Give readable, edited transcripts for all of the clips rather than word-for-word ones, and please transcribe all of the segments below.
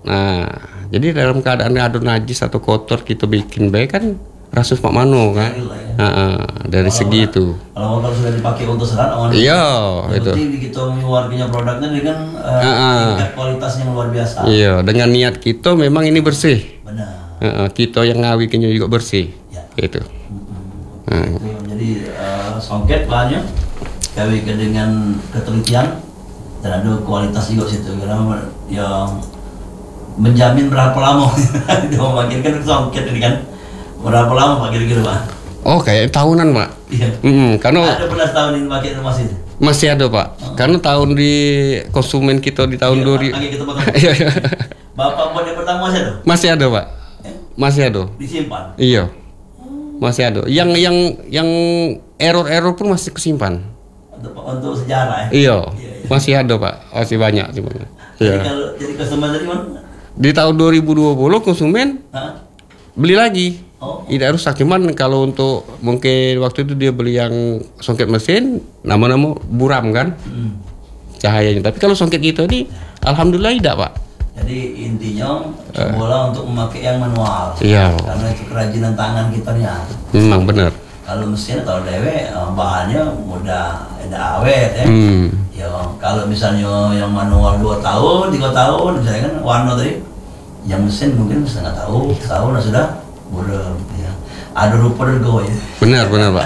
Nah, jadi dalam keadaan ada najis atau kotor kita bikin baik kan rasus Pak Mano kan. Dari segi itu. Kalau sudah dipakai untuk serat, iya itu. Penting kita warganya produknya dengan tingkat kualitasnya luar biasa. Iya, dengan niat kita memang ini bersih. Benar. Kita yang ngawikinnya juga bersih. Ya. Itu. Jadi songket banyak, kawin dengan ketelitian dan ada kualitas juga situ. Karena yang menjamin berapa lama dia memakirkan songket ini kan, berapa lama Pak kira-kira Pak? Oh kayak tahunan Pak. Iya. Karena ada belas tahun ini pakai masih. Masih ada Pak. Karena tahun di konsumen kita di tahun 2000. Bapak buat yang pertama masih ada? Masih ada Pak. Masih ada. Disimpan. Iya. Masih ada. Yang error pun masih kesimpan. Untuk sejarah ya. Iya. Masih ada Pak. Masih banyak sebenarnya. Jadi kalau jadi customer tadi mana? Di tahun 2020 konsumen beli lagi. Tidak rusak, cuman kalau untuk mungkin waktu itu dia beli yang songket mesin, nama-nama buram kan cahayanya. Tapi kalau songket gitu ini, alhamdulillah tidak Pak. Jadi intinya cobalah untuk memakai yang manual. Iya. Karena itu kerajinan tangan kita nih. Memang benar. Kalau mesin atau dewe bahannya mudah awet ya. Ya kalau misalnya yang manual 2 tahun, 3 tahun, misalnya kan warna tadi, yang mesin mungkin setengah tahun sudah buram ya. Ada rupa dergo ya. Benar Pak.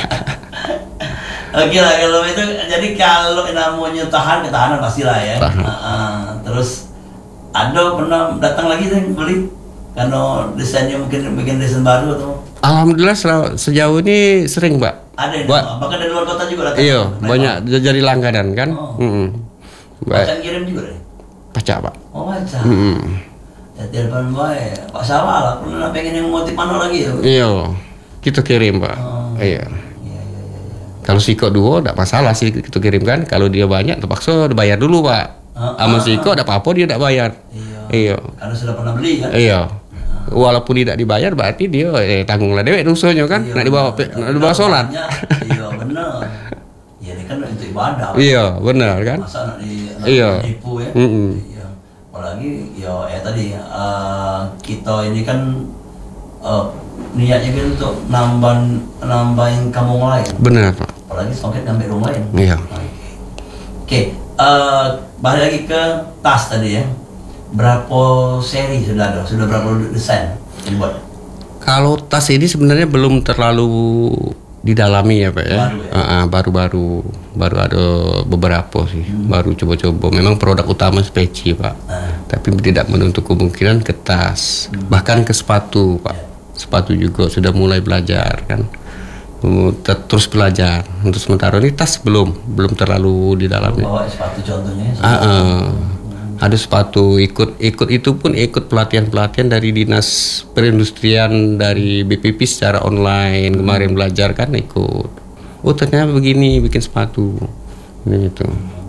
Oke lah kalau itu, jadi kalau namanya ketahanan pastilah ya. Terus ada pernah datang lagi tuh beli karena desainnya mungkin bikin desain baru atau? Alhamdulillah sejauh ini sering Pak. Ada yang bahkan dari luar kota juga datang. Iya, banyak jadi langganan kan. Pacar kirim juga deh. Pacar Pak. Oh pacar. Ya telepon baik, Pak Sawal lah, pernah pengen yang motif mana lagi ya? Iya, kita kirim Pak. Iya. Kalau siko duo tidak masalah sih kita kirimkan. Kalau dia banyak terpaksa bayar dulu Pak. Sama siko tidak apa-apa dia tidak bayar. Iya. Karena sudah pernah beli kan? Iya. Walaupun tidak dibayar berarti dia tanggunglah dewek dosanya kan. Nak dibawa sholat. Iya benar. Ya ini kan itu ibadah. Iya benar kan. Masa nak ditipu ya? Apalagi ya tadi kita ini kan niatnya kan untuk nambahin kampung lain. Benar Pak. Apalagi songket ngambil rumah lain. Iya. Oke, balik lagi ke tas tadi ya. Berapa seri sudah ada? Sudah berapa desain dibuat? Kalau tas ini sebenarnya belum terlalu didalami ya Pak ya. Baru ada beberapa sih. Baru coba-coba. Memang produk utama peci Pak. Tapi tidak menutup kemungkinan ke tas. Bahkan ke sepatu Pak. Sepatu juga sudah mulai belajar kan. Terus belajar. Untuk sementara ini tas belum terlalu didalami. Bawa sepatu contohnya. Ada sepatu ikut itu pun ikut pelatihan dari dinas perindustrian dari BPP secara online kemarin belajar kan ikut. Oh ternyata begini bikin sepatu ini itu.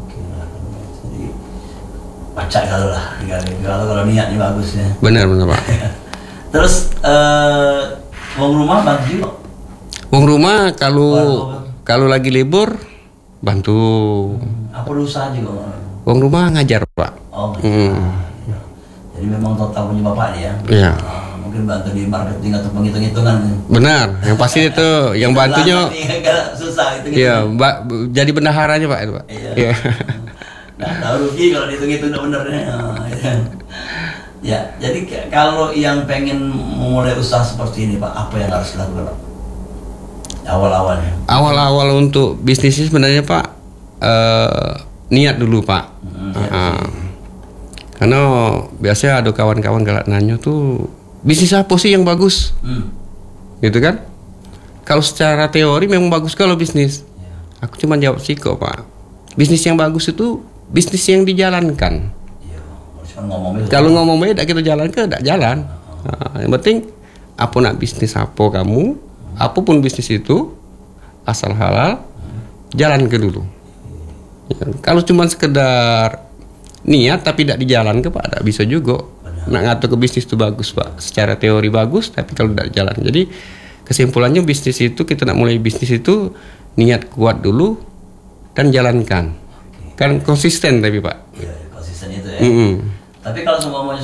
Baca kalau niatnya bagus ya. Benar Pak. Terus uang rumah bantu juga. Uang rumah kalau lagi libur bantu. Apa usaha juga? Uang rumah ngajar Pak. Jadi memang total punya bapak ya. Iya. Mungkin bantu di marketing atau penghitung-hitungan. Benar. Yang pasti itu yang bantunya. Susah itu. Iya, jadi bendaharanya Pak itu Pak. Iya. Nah, tahu rugi kalau dihitung-hitung benar ya. Jadi kalau yang pengen memulai usaha seperti ini Pak, apa yang harus dilakukan Pak? Awal-awalnya. Awal-awal untuk bisnisnya sebenarnya Pak niat dulu Pak. Karena biasanya ada kawan-kawan galak nanya tuh bisnis apa sih yang bagus, gitu kan? Kalau secara teori memang bagus kalau bisnis. Aku cuma jawab sih kok Pak. Bisnis yang bagus itu bisnis yang dijalankan. Kalau ngomong beda kita jalankan, tidak jalan. Yang penting apa nak bisnis apa kamu, apapun bisnis itu asal halal, jalan ke dulu. Kalau cuma sekedar niat tapi tidak dijalankan Pak, tidak bisa juga. Nak ngatur ke bisnis itu bagus Pak, secara teori bagus tapi kalau tidak jalan. Jadi kesimpulannya bisnis itu kita nak mulai bisnis itu niat kuat dulu dan jalankan. Kan konsisten tapi Pak. Iya, konsisten itu ya. Tapi kalau semua